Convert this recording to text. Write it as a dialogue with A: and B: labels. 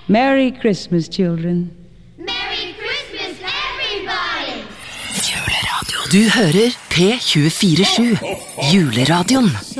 A: Merry Christmas, children.
B: Merry Christmas, everybody!
C: Du hører P24-7, juleradioen.